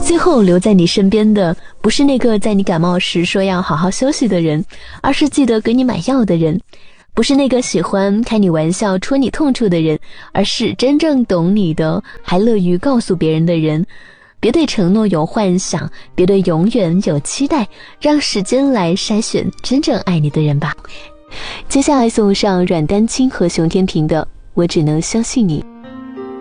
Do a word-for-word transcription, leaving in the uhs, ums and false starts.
最后留在你身边的不是那个在你感冒时说要好好休息的人，而是记得给你买药的人；不是那个喜欢开你玩笑戳你痛处的人，而是真正懂你的还乐于告诉别人的人。别对承诺有幻想，别对永远有期待，让时间来筛选真正爱你的人吧。接下来送上阮丹青和熊天平的《我只能相信你》。